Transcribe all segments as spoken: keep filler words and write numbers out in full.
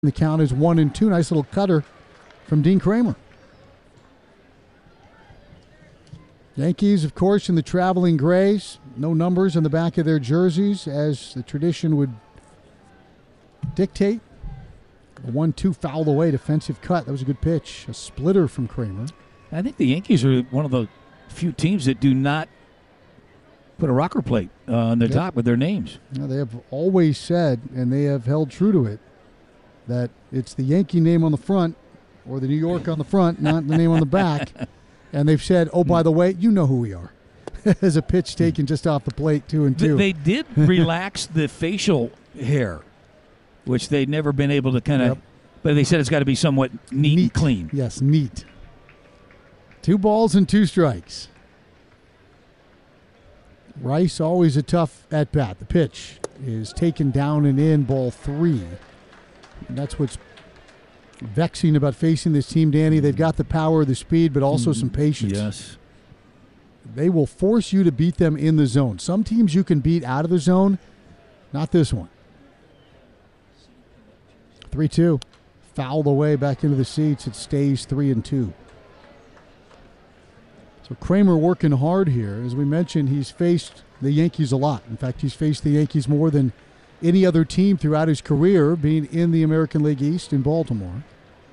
The count is one and two. Nice little cutter from Dean Kramer. Yankees, of course, in the traveling grays. No numbers on the back of their jerseys, as the tradition would dictate. A one two fouled away defensive cut. That was a good pitch. A splitter from Kramer. I think the Yankees are one of the few teams that do not put a rocker plate uh, on their yep. top with their names. Now, they have always said, and they have held true to it, that it's the Yankee name on the front or the New York on the front, not the name on the back. And they've said, oh, by the way, you know who we are. As a pitch taken just off the plate, two and two. They did relax the facial hair, which they'd never been able to kind of, yep. but they said it's got to be somewhat neat, neat and clean. Yes, neat. Two balls and two strikes. Rice, always a tough at-bat. The pitch is taken down and in, ball three. And that's what's vexing about facing this team, Danny. They've got the power, the speed, but also some patience. Yes. They will force you to beat them in the zone. Some teams you can beat out of the zone, not this one. three two. Fouled away back into the seats. It stays three and two. So Kramer working hard here. As we mentioned, he's faced the Yankees a lot. In fact, he's faced the Yankees more than any other team throughout his career, being in the American League East in Baltimore.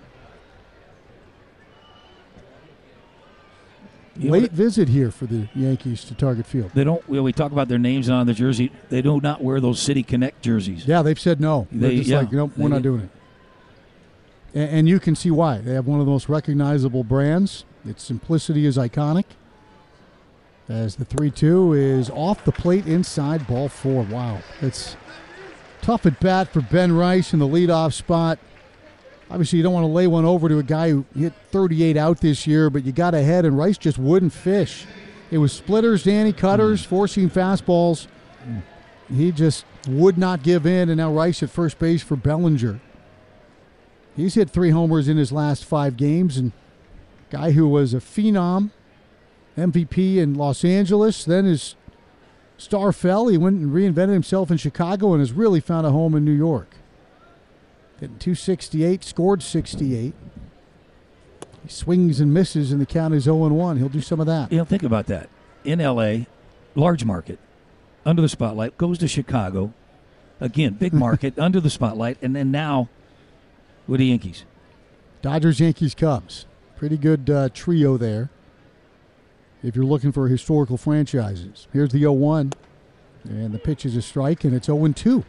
You Late visit here for the Yankees to Target Field. They don't. Well, we talk about their names on the jersey. They do not wear those City Connect jerseys. Yeah, they've said no. They're They, just yeah, like, nope, we're they, not doing it. And, and you can see why. They have one of the most recognizable brands. Its simplicity is iconic. As the three two is off the plate inside ball four. Wow. It's tough at bat for Ben Rice in the leadoff spot. Obviously, you don't want to lay one over to a guy who hit thirty-eight out this year, but you got ahead, and Rice just wouldn't fish. It was splitters, Danny, cutters, mm. forcing fastballs. Mm. He just would not give in, and now Rice at first base for Bellinger. He's hit three homers in his last five games, and guy who was a phenom, M V P in Los Angeles, then his star fell. He went and reinvented himself in Chicago and has really found a home in New York. Hitting two sixty-eight, scored sixty-eight. He swings and misses, and the count is oh and one. He'll do some of that. You know, think about that. In L A, large market, under the spotlight, goes to Chicago. Again, big market, under the spotlight, and then now with the Yankees. Dodgers, Yankees, Cubs. Pretty good uh, trio there if you're looking for historical franchises. Here's the oh one, and the pitch is a strike, and it's oh and two.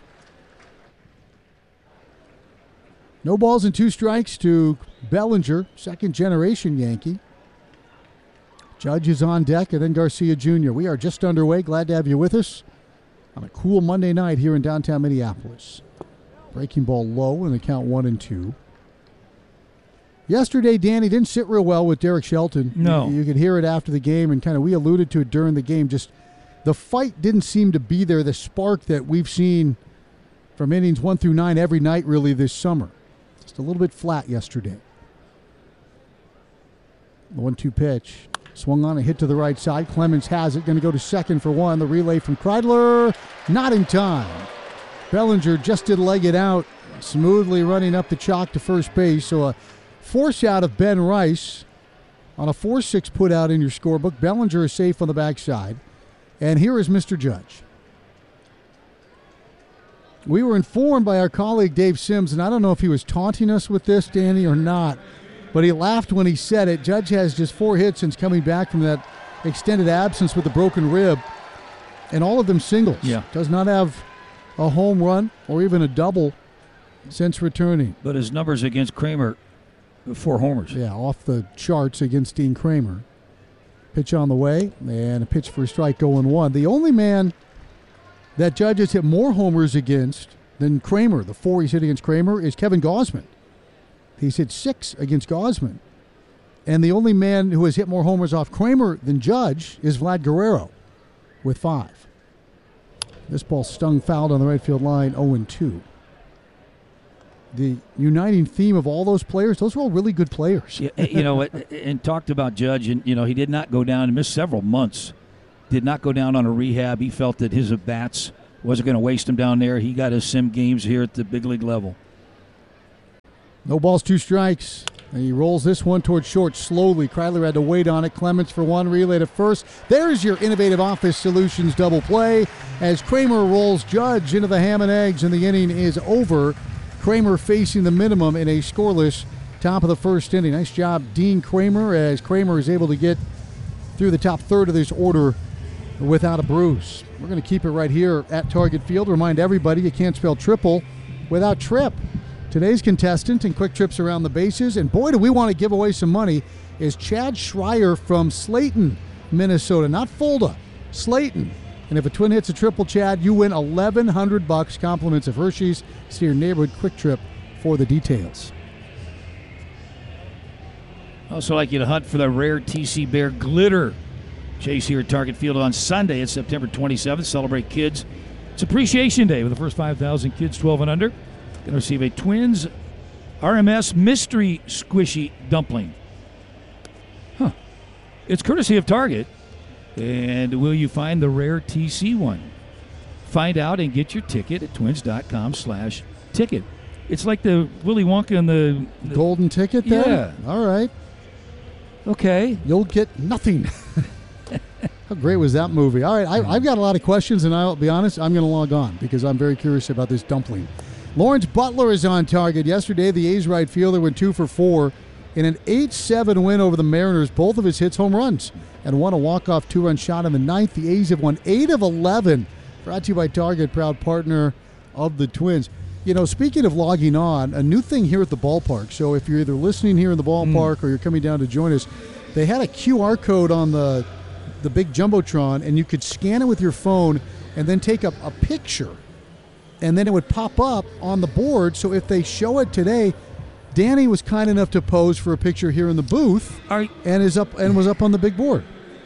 No balls and two strikes to Bellinger, second-generation Yankee. Judge is on deck, and then Garcia Junior We are just underway. Glad to have you with us on a cool Monday night here in downtown Minneapolis. Breaking ball low, and the count one and two. Yesterday, Danny didn't sit real well with Derek Shelton. No. You, you could hear it after the game, and kind of we alluded to it during the game. Just the fight didn't seem to be there, the spark that we've seen from innings one through nine every night really this summer. Just a little bit flat yesterday. The one two pitch. Swung on a hit to the right side. Clemens has it. Going to go to second for one. The relay from Kreidler. Not in time. Bellinger just did leg it out. Smoothly running up the chalk to first base. So a force out of Ben Rice on a four six put out in your scorebook. Bellinger is safe on the backside. And here is Mister Judge. We were informed by our colleague Dave Sims, and I don't know if he was taunting us with this, Danny, or not, but he laughed when he said it. Judge has just four hits since coming back from that extended absence with a broken rib, and all of them singles. Yeah. Does not have a home run or even a double since returning. But his numbers against Kramer, four homers. Yeah, off the charts against Dean Kramer. Pitch on the way, and a pitch for a strike going one. The only man that Judge has hit more homers against than Kramer, the four he's hit against Kramer, is Kevin Gausman. He's hit six against Gausman. And the only man who has hit more homers off Kramer than Judge is Vlad Guerrero with five. This ball stung fouled on the right field line, oh and two. The uniting theme of all those players, those are all really good players. Yeah, you know, and talked about Judge, and, you know, he did not go down and missed several months. Did not go down on a rehab. He felt that his at-bats wasn't going to waste him down there. He got his sim games here at the big league level. No balls, two strikes. And he rolls this one towards short slowly. Kreidler had to wait on it. Clemens for one, relay to first. There's your Innovative Office Solutions double play as Kramer rolls Judge into the ham and eggs, and the inning is over. Kramer facing the minimum in a scoreless top of the first inning. Nice job, Dean Kramer, as Kramer is able to get through the top third of this order without a bruise. We're going to keep it right here at Target Field. Remind everybody you can't spell triple without trip. Today's contestant in Quick Trips Around the Bases, and boy, do we want to give away some money, is Chad Schreier from Slayton, Minnesota. Not Fulda, Slayton. And if a twin hits a triple, Chad, you win eleven hundred bucks, compliments of Hershey's. See your neighborhood Quick Trip for the details. Also like you to hunt for the rare T C Bear glitter. Chase here at Target Field on Sunday. It's September twenty-seventh. Celebrate kids. It's Appreciation Day with the first five thousand kids twelve and under. Going to receive a Twins R M S Mystery Squishy Dumpling. Huh. It's courtesy of Target. And will you find the rare T C one? Find out and get your ticket at twins.com slash ticket. It's like the Willy Wonka and the, the golden ticket there? Yeah. All right. Okay. You'll get nothing. How great was that movie? All right, I, I've got a lot of questions, and I'll be honest, I'm going to log on because I'm very curious about this dumpling. Lawrence Butler is on target. Yesterday, the A's right fielder went two for four in an eight seven win over the Mariners. Both of his hits home runs and won a walk-off two-run shot in the ninth. The A's have won eight of eleven. Brought to you by Target, proud partner of the Twins. You know, speaking of logging on, a new thing here at the ballpark. So if you're either listening here in the ballpark mm. or you're coming down to join us, they had a Q R code on the the big Jumbotron, and you could scan it with your phone and then take a, a picture, and then it would pop up on the board. So if they show it today, Danny was kind enough to pose for a picture here in the booth, Are, and is up and was up on the big board.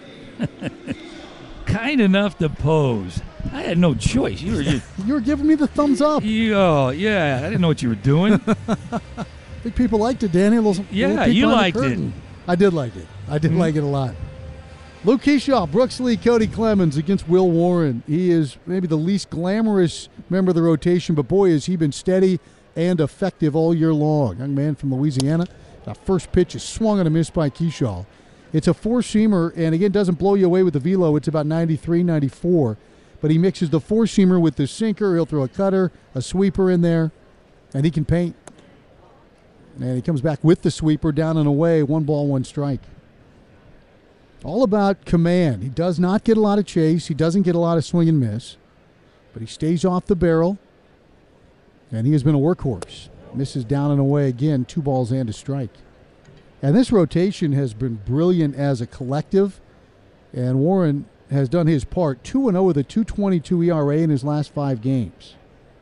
Kind enough to pose. I had no choice. You were just you were giving me the thumbs up. You, oh yeah, I didn't know what you were doing. I think people liked it, Danny. A little, yeah, little you liked it. I did like it. I did mm-hmm. like it a lot. Luke Keyshaw, Brooks Lee, Cody Clemens against Will Warren. He is maybe the least glamorous member of the rotation, but boy, has he been steady and effective all year long. Young man from Louisiana. The first pitch is swung and a miss by Keyshaw. It's a four-seamer, and again, doesn't blow you away with the velo. It's about ninety-three, ninety-four. But he mixes the four-seamer with the sinker. He'll throw a cutter, a sweeper in there, and he can paint. And he comes back with the sweeper down and away. One ball, one strike. All about command. He does not get a lot of chase. He doesn't get a lot of swing and miss. But he stays off the barrel. And he has been a workhorse. Misses down and away again. Two balls and a strike. And this rotation has been brilliant as a collective. And Warren has done his part. two and oh with a two twenty-two E R A in his last five games.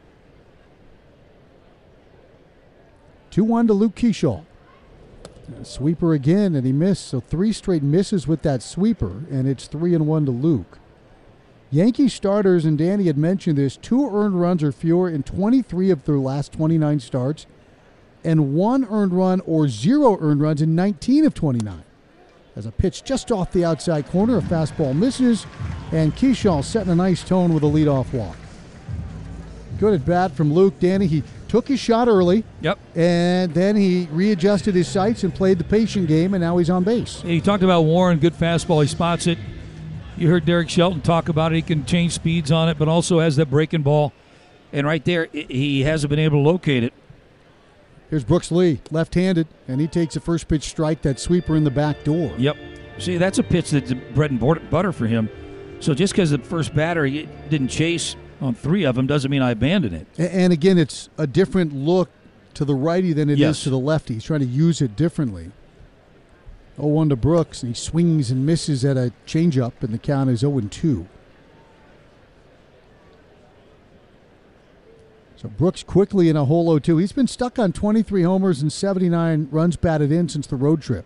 two one to Luke Keyshaw. Sweeper again, and he missed. So three straight misses with that sweeper, and it's three and one to Luke. Yankee starters, and Danny had mentioned this, two earned runs or fewer in twenty-three of their last twenty-nine starts, and one earned run or zero earned runs in nineteen of twenty-nine. As a pitch just off the outside corner, a fastball misses, and Keyshaw setting a nice tone with a leadoff walk. Good at bat from Luke. Danny, he took his shot early. Yep. And then he readjusted his sights and played the patient game, and now he's on base. He talked about Warren, good fastball. He spots it. You heard Derek Shelton talk about it. He can change speeds on it, but also has that breaking ball. And right there, he hasn't been able to locate it. Here's Brooks Lee, left-handed, and he takes a first pitch strike, that sweeper in the back door. Yep. See, that's a pitch that's bread and butter for him. So just because the first batter he didn't chase on three of them doesn't mean I abandon it. And again, it's a different look to the righty than it yes. is to the lefty. He's trying to use it differently. oh one to Brooks, and he swings and misses at a changeup, and the count is oh and two. So Brooks quickly in a hole oh two. He's been stuck on twenty-three homers and seventy-nine runs batted in since the road trip.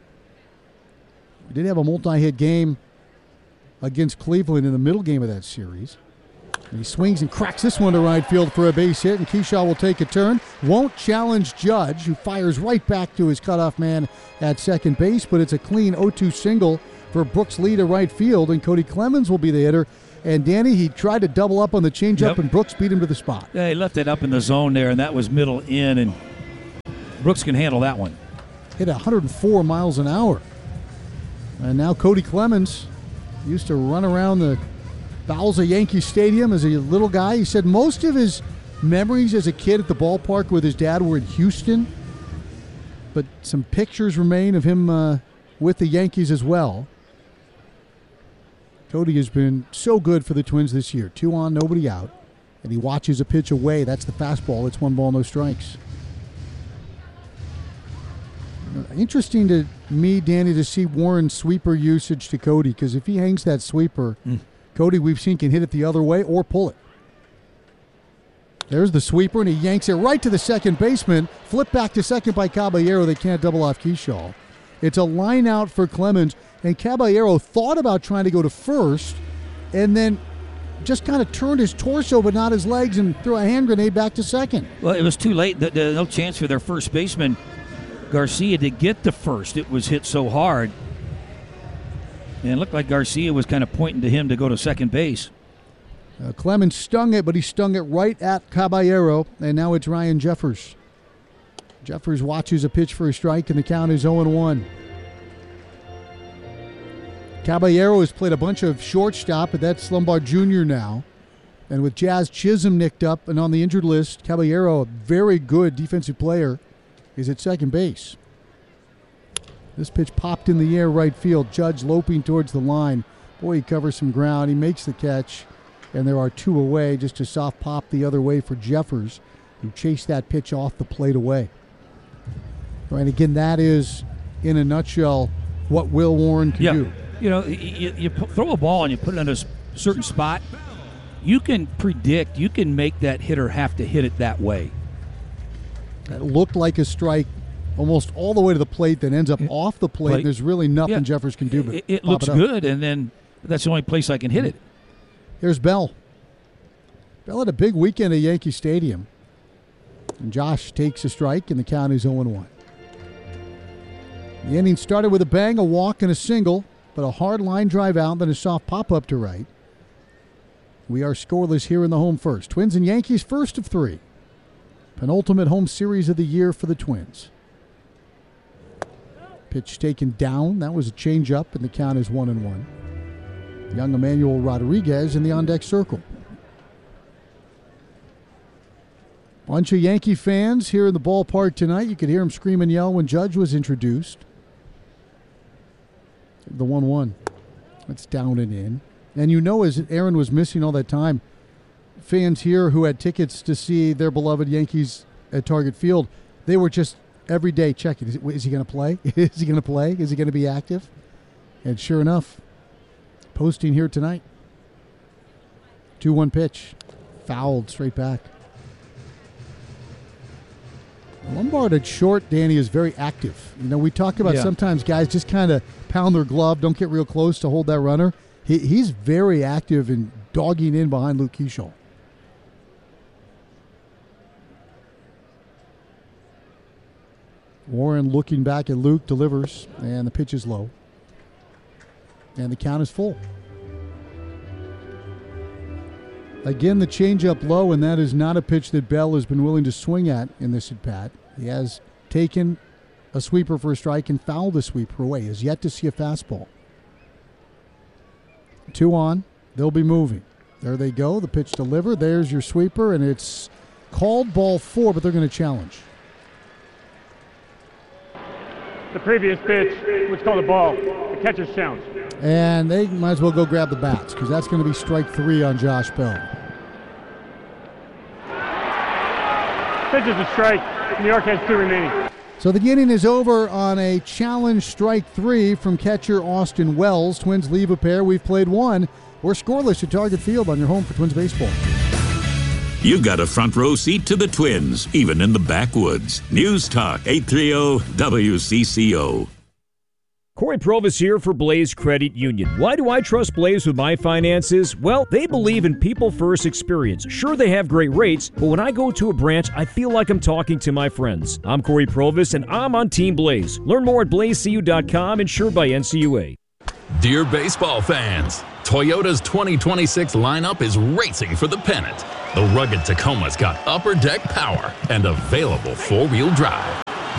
We did have a multi-hit game against Cleveland in the middle game of that series. And he swings and cracks this one to right field for a base hit, and Keyshaw will take a turn. Won't challenge Judge, who fires right back to his cutoff man at second base, but it's a clean oh two single for Brooks Lee to right field, and Cody Clemens will be the hitter. And Danny, he tried to double up on the changeup, yep. and Brooks beat him to the spot. Yeah, he left it up in the zone there, and that was middle in, and Brooks can handle that one. Hit one hundred four miles an hour. And now Cody Clemens used to run around the bowels of Yankee Stadium as a little guy. He said most of his memories as a kid at the ballpark with his dad were in Houston, but some pictures remain of him uh, with the Yankees as well. Cody has been so good for the Twins this year. Two on, nobody out. And he watches a pitch away. That's the fastball. It's one ball, no strikes. Interesting to me, Danny, to see Warren's sweeper usage to Cody, because if he hangs that sweeper, mm. Cody, we've seen, can hit it the other way or pull it. There's the sweeper, and he yanks it right to the second baseman. Flip back to second by Caballero. They can't double off Keyshaw. It's a line out for Clemens, and Caballero thought about trying to go to first and then just kind of turned his torso but not his legs and threw a hand grenade back to second. Well, it was too late. The, the, no chance for their first baseman, Garcia, to get to first. It was hit so hard. And it looked like Garcia was kind of pointing to him to go to second base. Uh, Clemens stung it, but he stung it right at Caballero, and now it's Ryan Jeffers. Jeffers watches a pitch for a strike, and the count is oh and one. Caballero has played a bunch of shortstop, but that's Lombard Junior now. And with Jazz Chisholm nicked up and on the injured list, Caballero, a very good defensive player, is at second base. This pitch popped in the air right field. Judge loping towards the line. Boy, he covers some ground. He makes the catch, and there are two away. Just a soft pop the other way for Jeffers, who chased that pitch off the plate away. And again, that is, in a nutshell, what Will Warren can yeah. do. You know, you, you throw a ball and you put it in a certain spot, you can predict, you can make that hitter have to hit it that way. That looked like a strike almost all the way to the plate, then ends up it, off the plate, plate. And there's really nothing yeah. Jeffers can do but It, it pop looks it good, and then that's the only place I can hit it. Here's Bell. Bell had a big weekend at Yankee Stadium. And Josh takes a strike, and the count is oh and one. The inning started with a bang, a walk, and a single, but a hard line drive out, then a soft pop-up to right. We are scoreless here in the home first. Twins and Yankees first of three. Penultimate home series of the year for the Twins. Pitch taken down. That was a changeup, and the count is one and one. Young Emmanuel Rodriguez in the on-deck circle. Bunch of Yankee fans here in the ballpark tonight. You could hear them scream and yell when Judge was introduced. The one one. That's down and in. And you know, as Aaron was missing all that time, fans here who had tickets to see their beloved Yankees at Target Field, they were just every day checking. Is, is he going to play? Is he going to play? Is he going to be active? And sure enough, posting here tonight. two one pitch. Fouled straight back. Lombard at short, Danny, is very active. You know, we talk about yeah. sometimes guys just kind of pound their glove, don't get real close to hold that runner. He, he's very active in dogging in behind Luke Keyshaw. Warren looking back at Luke, delivers, and the pitch is low. And the count is full. Again, the changeup low, and that is not a pitch that Bell has been willing to swing at in this at-bat. He has taken a sweeper for a strike and fouled a sweeper away. He has yet to see a fastball. Two on. They'll be moving. There they go. The pitch delivered. There's your sweeper, and it's called ball four, but they're going to challenge. The previous pitch was called a ball. The catcher's challenge. And they might as well go grab the bats because that's going to be strike three on Josh Bell. Pitch is a strike. New York has two remaining. So the inning is over on a challenge strike three from catcher Austin Wells. Twins leave a pair. We've played one. We're scoreless at Target Field on your home for Twins baseball. You got a front row seat to the Twins, even in the backwoods. News Talk eight thirty W C C O. Corey Provis here for Blaze Credit Union. Why do I trust Blaze with my finances? Well, they believe in people-first experience. Sure, they have great rates, but when I go to a branch, I feel like I'm talking to my friends. I'm Corey Provis, and I'm on Team Blaze. Learn more at blaze c u dot com, insured by N C U A. Dear baseball fans, Toyota's twenty twenty-six lineup is racing for the pennant. The rugged Tacoma's got upper deck power and available four-wheel drive.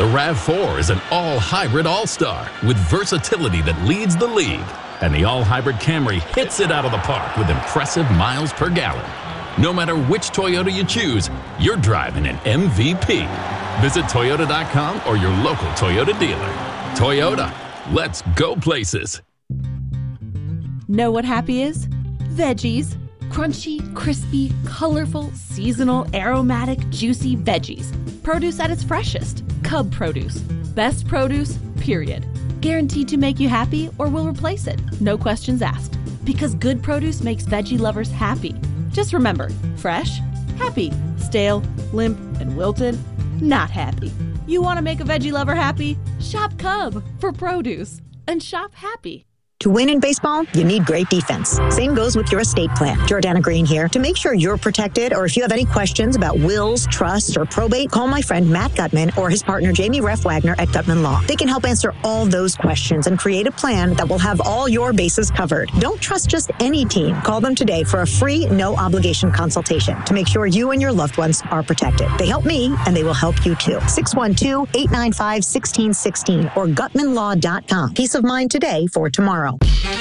The RAV four is an all-hybrid all-star with versatility that leads the league. And the all-hybrid Camry hits it out of the park with impressive miles per gallon. No matter which Toyota you choose, you're driving an M V P. Visit Toyota dot com or your local Toyota dealer. Toyota, let's go places. Know what happy is? Veggies. Crunchy, crispy, colorful, seasonal, aromatic, juicy veggies. Produce at its freshest. Cub Produce. Best produce, period. Guaranteed to make you happy or will replace it. No questions asked. Because good produce makes veggie lovers happy. Just remember, fresh, happy. Stale, limp, and wilted, not happy. You want to make a veggie lover happy? Shop Cub for produce. And shop happy. To win in baseball, you need great defense. Same goes with your estate plan. Jordana Green here. To make sure you're protected, or if you have any questions about wills, trusts, or probate, call my friend Matt Gutman or his partner Jamie Reff Wagner at Gutman Law. They can help answer all those questions and create a plan that will have all your bases covered. Don't trust just any team. Call them today for a free, no-obligation consultation to make sure you and your loved ones are protected. They help me, and they will help you too. six one two, eight nine five, one six one six or gutman law dot com. Peace of mind today for tomorrow.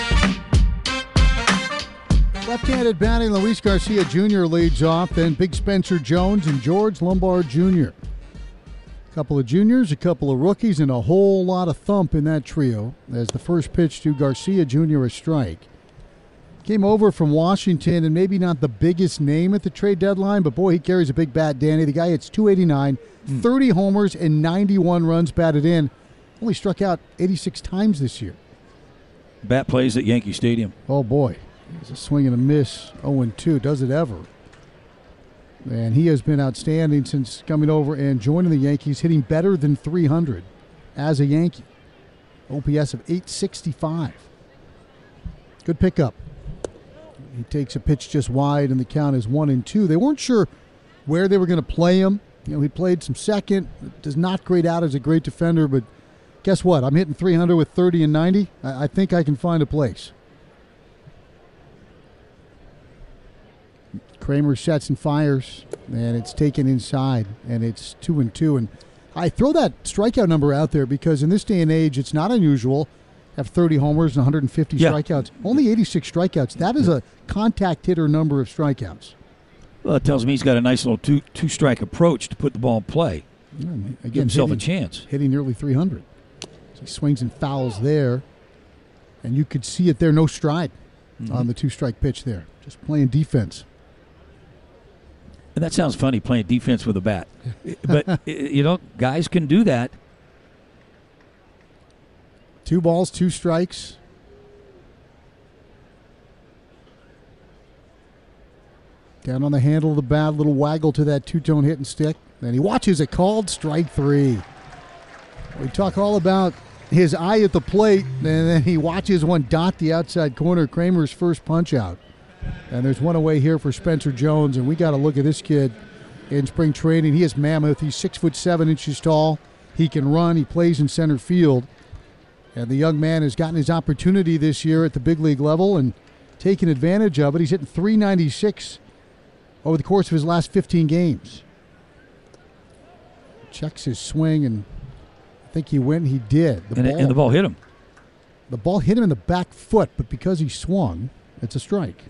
Left-handed batting, Luis Garcia Junior leads off, then Big Spencer Jones and George Lombard Junior A couple of juniors, a couple of rookies, and a whole lot of thump in that trio as the first pitch to Garcia Junior a strike. Came over from Washington, and maybe not the biggest name at the trade deadline, but boy, he carries a big bat, Danny. The guy hits two eighty-nine, mm. thirty homers, and ninety-one runs batted in. Only struck out eighty-six times this year. Bat plays at Yankee Stadium. Oh, boy. It's a swing and a miss. oh and two. Does it ever. And he has been outstanding since coming over and joining the Yankees, hitting better than three hundred as a Yankee. O P S of eight sixty-five. Good pickup. He takes a pitch just wide, and the count is one and two. They weren't sure where they were going to play him. You know, he played some second. Does not grade out as a great defender, but guess what? I'm hitting three hundred with thirty and ninety. I, I think I can find a place. Kramer sets and fires, and it's taken inside, and it's two and two. And I throw that strikeout number out there because in this day and age, it's not unusual to have thirty homers and one hundred fifty yeah. strikeouts. Only eighty-six strikeouts. That is a contact hitter number of strikeouts. Well, it tells me he's got a nice little two two strike approach to put the ball in play. Yeah, again, give himself hitting, a chance. Hitting nearly three hundred. So he swings and fouls there, and you could see it there. No stride mm-hmm. on the two strike pitch there. Just playing defense. And that sounds funny, playing defense with a bat. But, you know, guys can do that. Two balls, two strikes. Down on the handle of the bat, a little waggle to that two-tone hitting stick. Then he watches it called strike three. We talk all about his eye at the plate, and then he watches one dot the outside corner, Kramer's first punch out. And there's one away here for Spencer Jones, and we got to look at this kid in spring training. He is mammoth. He's six foot seven inches tall. He can run. He plays in center field. And the young man has gotten his opportunity this year at the big league level and taken advantage of it. He's hitting three ninety-six over the course of his last fifteen games. Checks his swing, and I think he went. He did. The and, ball, and the ball hit him. The ball hit him in the back foot, but because he swung, it's a strike.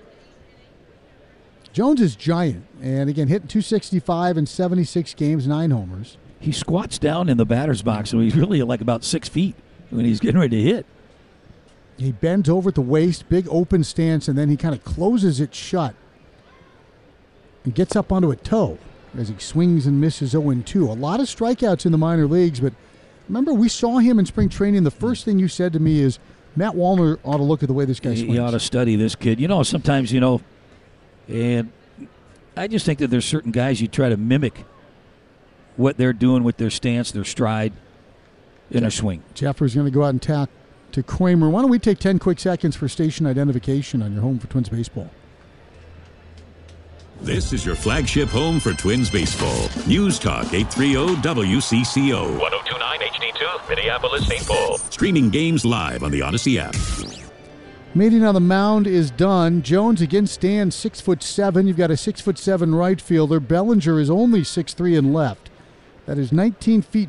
Jones is giant, and again, hitting two sixty-five in seventy-six games, nine homers. He squats down in the batter's box, so he's really like about six feet when he's getting ready to hit. He bends over at the waist, big open stance, and then he kind of closes it shut and gets up onto a toe as he swings and misses oh and two. A lot of strikeouts in the minor leagues, but remember, we saw him in spring training. The first thing you said to me is, Matt Wallner ought to look at the way this guy swings. He ought to study this kid. You know, sometimes, you know, and I just think that there's certain guys you try to mimic what they're doing with their stance, their stride, in a swing. Jeffers going to go out and tack to Kramer. Why don't we take ten quick seconds for station identification on your home for Twins baseball? This is your flagship home for Twins baseball. News Talk eight thirty W C C O. one oh two point nine H D two, Minneapolis, Saint Paul. Streaming games live on the Odyssey app. Meeting on the mound is done. Jones again stands six foot seven. You've got a six foot seven right fielder. Bellinger is only six three and left. That is nineteen feet